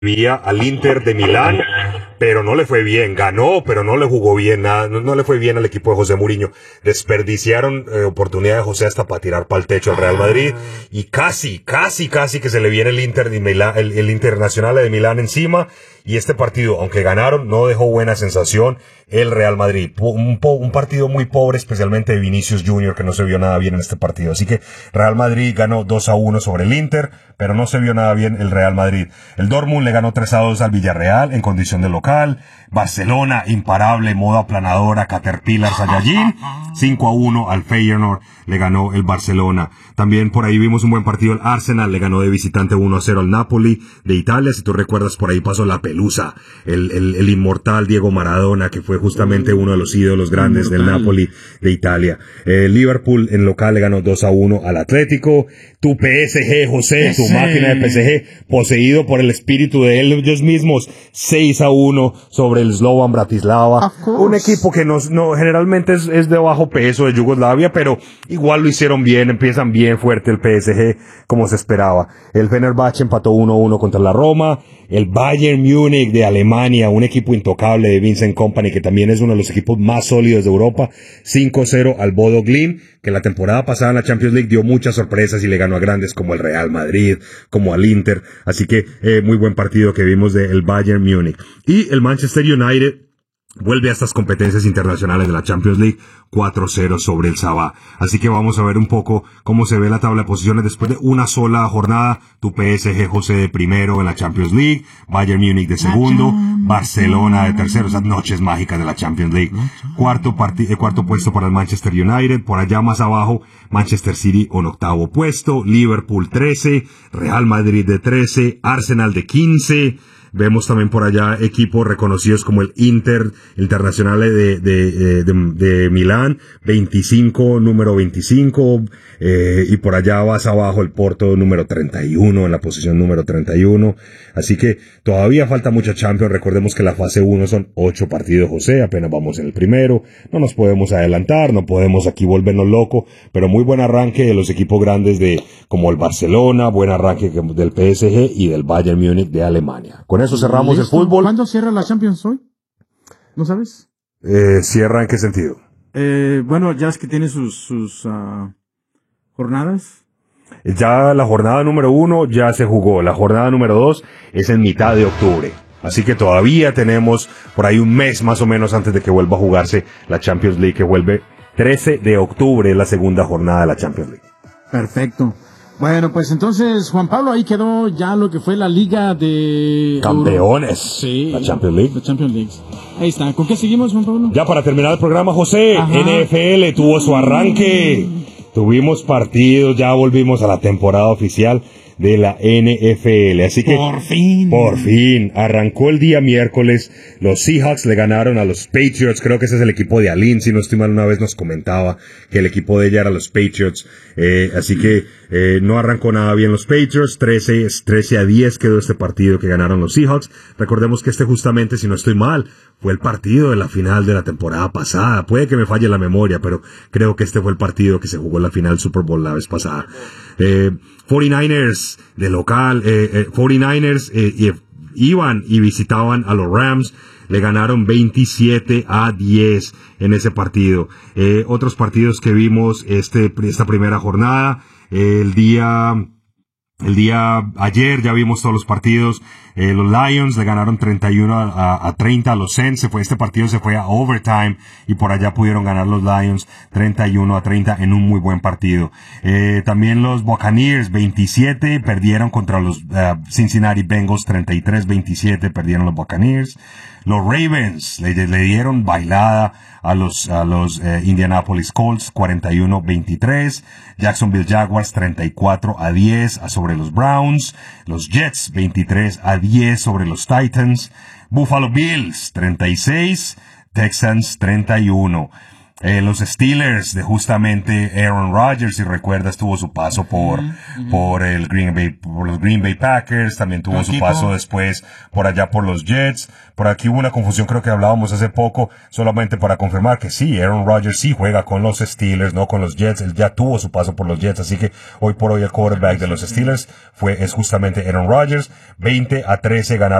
vía al Inter de Milán, pero no le fue bien. Ganó, pero no le jugó bien nada, no le fue bien al equipo de José Mourinho. Desperdiciaron oportunidad de José hasta para tirar para el techo al Real Madrid, y casi que se le viene el Inter de Milán, el Internacional de Milán encima. Y este partido, aunque ganaron, no dejó buena sensación el Real Madrid. Un partido muy pobre, especialmente de Vinicius Junior, que no se vio nada bien en este partido. Así que Real Madrid ganó 2-1 sobre el Inter, pero no se vio nada bien el Real Madrid. El Dortmund le ganó 3-2 al Villarreal en condición de local. Barcelona, imparable, modo aplanadora, Caterpillar Saiyajin. 5-1 al Feyenoord le ganó el Barcelona. También por ahí vimos un buen partido. El Arsenal le ganó de visitante 1-0 al Napoli de Italia. Si tú recuerdas, por ahí pasó la pelusa, el inmortal Diego Maradona, que fue justamente uno de los ídolos grandes del Napoli de Italia. Liverpool en local le ganó 2-1 al Atlético. Tu PSG, José, tu máquina de PSG, poseído por el espíritu de ellos mismos, 6-1 sobre el Slovan Bratislava. Un equipo que no generalmente es de bajo peso de Yugoslavia, pero igual lo hicieron bien, empiezan bien fuerte el PSG, como se esperaba. El Fenerbahce empató 1-1 contra la Roma. El Bayern Múnich de Alemania, un equipo intocable de Vincent Kompany, que también es uno de los equipos más sólidos de Europa, 5-0 al Bodo Glimt, que la temporada pasada en la Champions League dio muchas sorpresas y le ganó a grandes como el Real Madrid, como al Inter. Así que muy buen partido que vimos del Bayern Múnich. Y el Manchester United vuelve a estas competencias internacionales de la Champions League, 4-0 sobre el Sabah. Así que vamos a ver un poco cómo se ve la tabla de posiciones después de una sola jornada. Tu PSG, José, de primero en la Champions League, Bayern Múnich de segundo, Barcelona de tercero, esas noches mágicas de la Champions League. Cuarto puesto para el Manchester United, por allá más abajo, Manchester City en octavo puesto, Liverpool 13, Real Madrid de 13, Arsenal de 15, vemos también por allá equipos reconocidos como el Internacional de Milán, 25, número 25, y por allá vas abajo el Porto número 31, en la posición número 31. Así que todavía falta mucha Champions. Recordemos que la fase 1 son 8 partidos, José, apenas vamos en el primero. No nos podemos adelantar, no podemos aquí volvernos locos, pero muy buen arranque de los equipos grandes como el Barcelona, buen arranque del PSG y del Bayern Múnich de Alemania. Con eso cerramos el fútbol. ¿Cuándo cierra la Champions hoy? ¿No sabes? ¿Cierra en qué sentido? Bueno, ya es que tiene sus jornadas. Ya la jornada número 1 ya se jugó. La jornada número 2 es en mitad de octubre. Así que todavía tenemos por ahí un mes más o menos antes de que vuelva a jugarse la Champions League, que vuelve 13 de octubre, la segunda jornada de la Champions League. Perfecto. Bueno, pues entonces, Juan Pablo, ahí quedó ya lo que fue la Liga de Campeones. Sí, la Champions League. La Champions League. Ahí está. ¿Con qué seguimos, Juan Pablo? Ya para terminar el programa, José, ajá. NFL tuvo su arranque. Tuvimos partidos, ya volvimos a la temporada oficial de la NFL. Así que por fin arrancó el día miércoles. Los Seahawks le ganaron a los Patriots. Creo que ese es el equipo de Aline, si no estoy mal, una vez nos comentaba que el equipo de ella era los Patriots. Así que no arrancó nada bien los Patriots. 13-10 quedó este partido que ganaron los Seahawks. Recordemos que justamente, si no estoy mal, fue el partido de la final de la temporada pasada. Puede que me falle la memoria, pero creo que este fue el partido que se jugó en la final del Super Bowl la vez pasada. 49ers de local, 49ers iban y visitaban a los Rams. Le ganaron 27-10 en ese partido. Otros partidos que vimos esta primera jornada, el día ayer ya vimos todos los partidos. Los Lions le ganaron 31-30 a los Saints. Este partido se fue a overtime y por allá pudieron ganar los Lions 31-30 en un muy buen partido. También los Buccaneers 27 perdieron contra los Cincinnati Bengals, 33-27 perdieron los Buccaneers. Los Ravens le dieron bailada a los Indianapolis Colts, 41-23. Jacksonville Jaguars 34-10 sobre los Browns. Los Jets 23-10 sobre los Titans. Buffalo Bills 36, Texans 31. Los Steelers de justamente Aaron Rodgers, si recuerdas, tuvo su paso por los Green Bay Packers, también tuvo su paso después por allá por los Jets. Por aquí hubo una confusión, creo que hablábamos hace poco, solamente para confirmar que sí, Aaron Rodgers sí juega con los Steelers, no con los Jets. Él ya tuvo su paso por los Jets, así que hoy por hoy el quarterback de los Steelers es justamente Aaron Rodgers. 20-13 ganaron